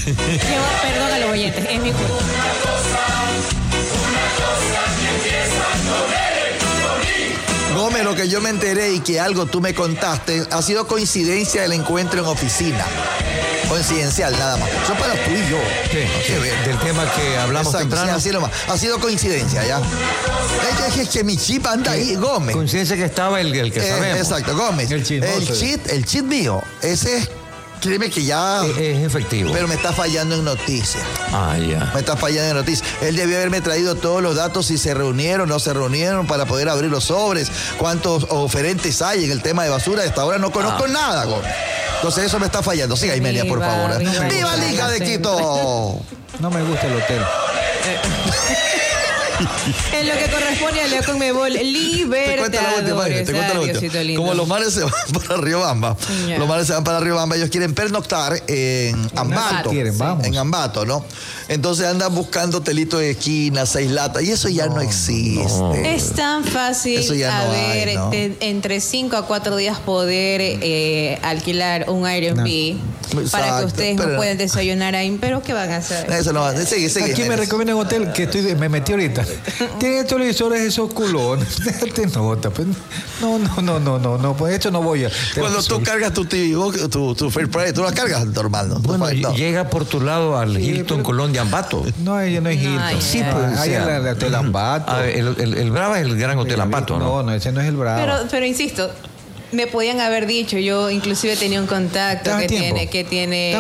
Perdón a los oyentes, es mi culpa. Gómez, lo que yo me enteré y que algo tú me contaste, ha sido coincidencia el encuentro en oficina. Coincidencial, nada más. Eso para tú y yo. Sí, del tema que hablamos. Exacto, temprano. sí, así nomás. Ha sido coincidencia, ya. Es que mi chip anda ahí, Gómez. Coincidencia que estaba el que sabemos. Exacto, Gómez. El cheat mío, ese es, créeme que ya... Es efectivo. Pero me está fallando en noticias. Ya. Me está fallando en noticias. Él debió haberme traído todos los datos, si se reunieron, no se reunieron, para poder abrir los sobres, cuántos oferentes hay en el tema de basura. Hasta ahora no conozco nada, Gómez. Entonces eso me está fallando. Siga, Imelia, por favor. ¡Viva Liga de Quito! No me gusta el hotel. En lo que corresponde a la Conmebol Libertadores. Te cuento la última. Como los mares se van para Riobamba, los mares se van para Riobamba, ellos quieren pernoctar en Ambato. En Ambato, ¿no? Entonces andan buscando telitos de esquina, 6 latas, y eso ya no existe. No. Es tan fácil, entre 5 a 4 días poder alquilar un Airbnb para que ustedes no puedan desayunar ahí, pero ¿qué van a hacer? Eso no va a seguir. Aquí me recomiendan un hotel que me metí ahorita. Tiene televisores esos culones. Te nota, pues. No, pues hecho no voy a. Cuando tú cargas tu TV, tu Fair Play, tú la cargas normal, ¿no? Bueno, llega por tu lado al Hilton Colón de Ambato. No, ella no es Hilton. Sí, pues. Ahí es el Hotel Ambato. El Brava es el Gran Hotel Ambato, ¿no? No, ese no es el Brava. Pero insisto, me podían haber dicho, yo inclusive tenía un contacto que tiene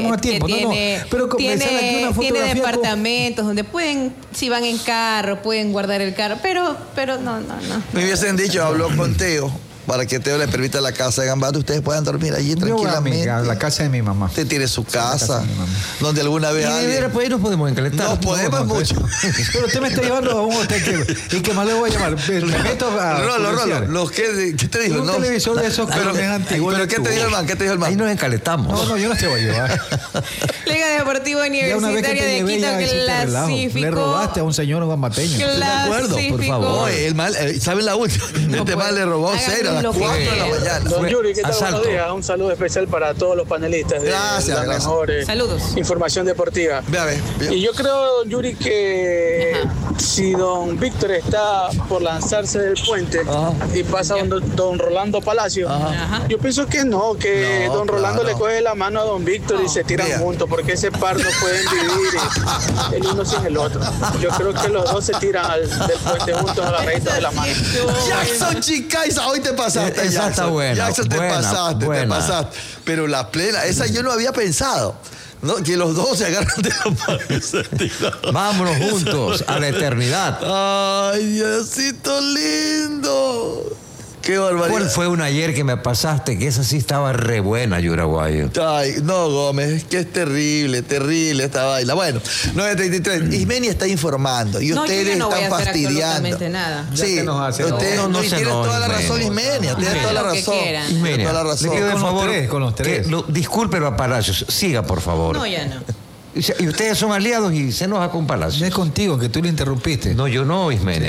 departamentos donde pueden, si van en carro, pueden guardar el carro, pero no. Me hubiesen dicho, habló con Teo, para que Teo le permita la casa de Ambato, ustedes puedan dormir allí tranquilamente. La casa de mi mamá. Usted tiene su casa, donde alguna vez alguien... Pues ahí nos podemos encalentar. Nos podemos mucho. Pero usted me está llevando a un hotel y que más le voy a llamar. Me meto a... Rolo, ¿qué te dijo? Un televisor de esos que es antiguo. ¿Pero qué te dijo el man? Ahí nos encalentamos. No, yo no te voy a llevar. Liga Deportiva Universitaria de Quito clasificó. Le robaste a un señor guamateño. De acuerdo, por favor. El mal, ¿saben la última? Este mal le robó 0 a las 4 de la mañana. Don Yuri, ¿qué tal? Buenos días. Un saludo especial para todos los panelistas de la mejor información deportiva. Y yo creo, don Yuri, que si don Víctor está por lanzarse del puente y pasa don Rolando Palacio, yo pienso que que don Rolando le coge la mano a don Víctor y se tiran juntos, porque ese par no pueden vivir el uno sin el otro. Yo creo que los dos se tiran del puente juntos a la raíz de la mano. Jackson Chicaiza, hoy te pasaste. Esa está buena. Jackson, te pasaste. Pero la plena, esa yo no había pensado. ¿No? Que los dos se agarran de la mano. Vámonos juntos a la eternidad. Ay, Diosito lindo. Qué barbaridad. ¿Cuál fue una ayer que me pasaste? Que esa sí estaba re buena, Yuraguayo. Ay, no, Gómez, que es terrible esta baila. Bueno, 9:33. Ismenia está informando y ustedes están fastidiando. Nada. Sí, ustedes tienen toda la razón, Ismenia. Tienen toda la razón. Ismenia, le pido de favor con los tres. Disculpen a Palacios. Siga, por favor. No, ya no. Y ustedes son aliados y se enoja con Palacios. No es contigo, que tú le interrumpiste. No, yo no, Ismenia.